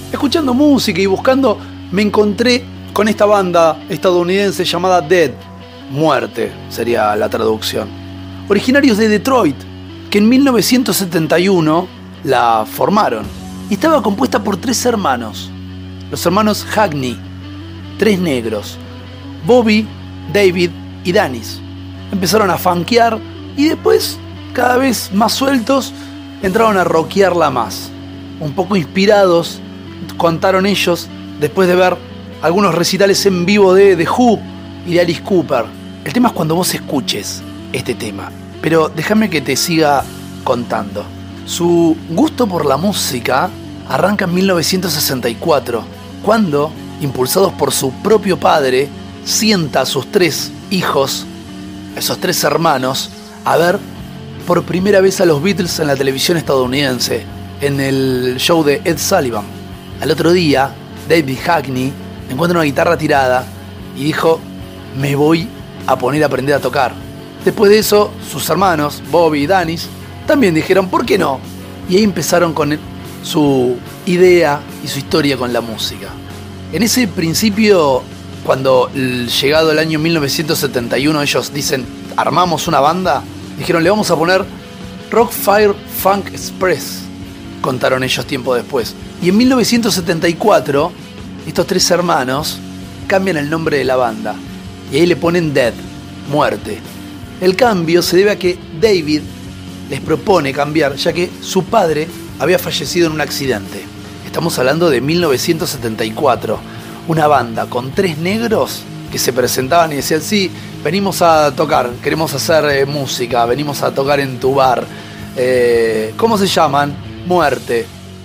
escuchando música y buscando, me encontré con esta banda estadounidense llamada Dead, Muerte sería la traducción, originarios de Detroit, que en 1971 la formaron y estaba compuesta por 3 hermanos, los hermanos Hackney, 3 negros, Bobby, David y Danis. Empezaron a funkear y después, cada vez más sueltos, entraron a rockearla más. Un poco inspirados, contaron ellos, después de ver algunos recitales en vivo de The Who y de Alice Cooper. El tema es cuando vos escuches este tema, pero déjame que te siga contando. Su gusto por la música arranca en 1964, cuando, impulsados por su propio padre, sienta a sus 3 hijos, esos 3 hermanos, a ver por primera vez a los Beatles en la televisión estadounidense, en el show de Ed Sullivan. Al otro día, David Hackney encuentra una guitarra tirada y dijo: me voy a poner a aprender a tocar. Después de eso, sus hermanos, Bobby y Danis, también dijeron ¿por qué no? Y ahí empezaron con su idea y su historia con la música. En ese principio, cuando llegado el año 1971 ellos dicen armamos una banda, dijeron le vamos a poner Rock Fire Funk Express, contaron ellos tiempo después. Y en 1974 estos 3 hermanos cambian el nombre de la banda y ahí le ponen Dead, Muerte. El cambio se debe a que David les propone cambiar ya que su padre había fallecido en un accidente. Estamos hablando de 1974, una banda con 3 negros que se presentaban y decían sí, venimos a tocar, queremos hacer música, venimos a tocar en tu bar. ¿Cómo se llaman? Muerte.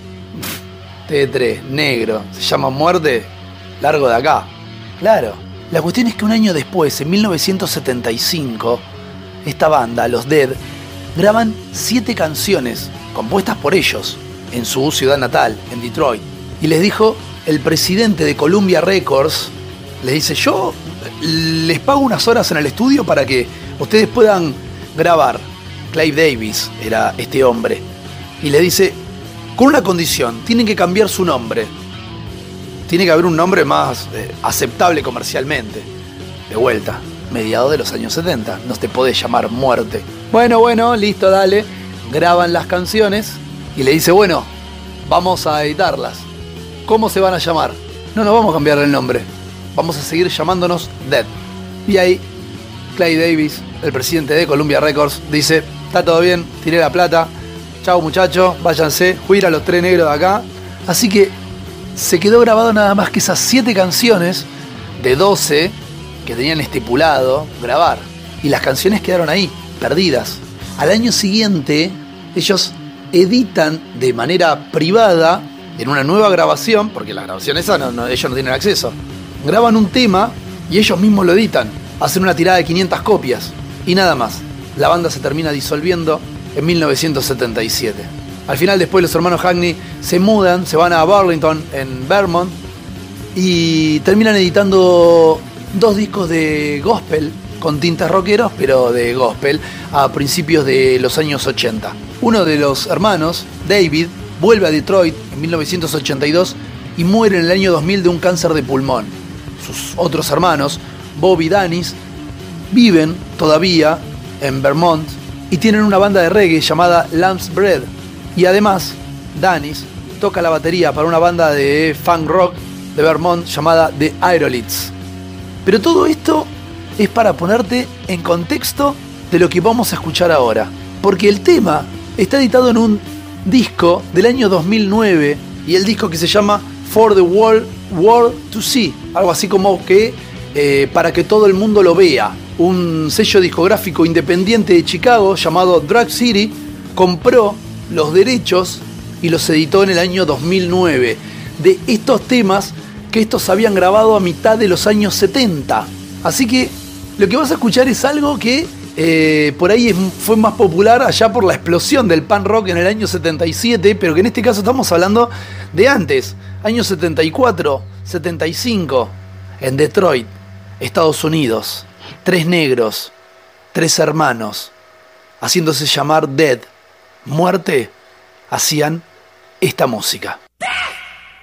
T3, negro, ¿se llama Muerte? Largo de acá. Claro, la cuestión es que un año después, en 1975, esta banda, los Dead, graban 7 canciones compuestas por ellos en su ciudad natal, en Detroit. Y les dijo el presidente de Columbia Records, les dice yo les pago unas horas en el estudio para que ustedes puedan grabar. Clive Davis era este hombre. Y le dice, con una condición, tienen que cambiar su nombre. Tiene que haber un nombre más aceptable comercialmente. De vuelta, mediados de los años 70, no te podés llamar Muerte. Bueno, listo, dale. Graban las canciones y le dice, bueno, vamos a editarlas. ¿Cómo se van a llamar? No nos vamos a cambiar el nombre. Vamos a seguir llamándonos Dead. Y ahí, Clive Davis, el presidente de Columbia Records, dice, está todo bien, tiré la plata. Chau muchachos, váyanse, juir a los 3 negros de acá. Así que se quedó grabado nada más que esas 7 canciones de 12 que tenían estipulado grabar. Y las canciones quedaron ahí, perdidas. Al año siguiente, ellos editan de manera privada, en una nueva grabación, porque la grabación esa ellos no tienen acceso. Graban un tema y ellos mismos lo editan. Hacen una tirada de 500 copias y nada más. La banda se termina disolviendo en 1977. Al final después los hermanos Hackney se mudan, se van a Burlington en Vermont y terminan editando 2 discos de gospel con tintes rockeros, pero de gospel, a principios de los años 80. Uno de los hermanos, David, vuelve a Detroit en 1982 y muere en el año 2000 de un cáncer de pulmón. Sus otros hermanos, Bob y Danis, viven todavía en Vermont y tienen una banda de reggae llamada Lamb's Bread. Y además, Danis toca la batería para una banda de funk rock de Vermont llamada The Aeroliths. Pero todo esto es para ponerte en contexto de lo que vamos a escuchar ahora. Porque el tema está editado en un disco del año 2009 y el disco que se llama For the World to See. Algo así como que para que todo el mundo lo vea. Un sello discográfico independiente de Chicago llamado Drag City compró los derechos y los editó en el año 2009 de estos temas que estos habían grabado a mitad de los años 70. Así que lo que vas a escuchar es algo que por ahí fue más popular allá por la explosión del punk rock en el año 77, pero que en este caso estamos hablando de antes, años 74, 75, en Detroit, Estados Unidos. 3 negros, 3 hermanos, haciéndose llamar Dead, Muerte, hacían esta música.